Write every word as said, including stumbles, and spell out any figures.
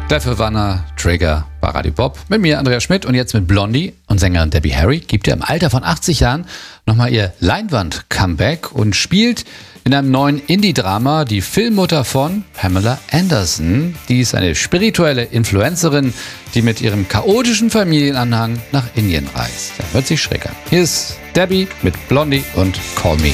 Dafür Wanner, Trigger bei Radio Bob. Mit mir Andreas Schmidt und jetzt mit Blondie und Sängerin Debbie Harry gibt ihr im Alter von achtzig Jahren nochmal ihr Leinwand-Comeback und spielt in einem neuen Indie-Drama die Filmmutter von Pamela Anderson. Die ist eine spirituelle Influencerin, die mit ihrem chaotischen Familienanhang nach Indien reist. Da hört sich schräg an. Hier ist Debbie mit Blondie und Call Me